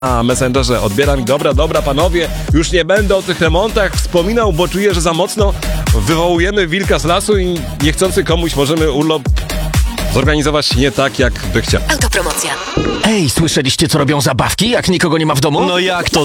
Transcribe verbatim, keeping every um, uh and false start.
na Messengerze. Odbieram i dobra, dobra panowie, już nie będę o tych remontach wspominał, bo czuję, że za mocno wywołujemy wilka z lasu i niechcący komuś możemy urlop zorganizować nie tak, jak by chciał. Autopromocja. Ej, słyszeliście, co robią zabawki, jak nikogo nie ma w domu? No jak to?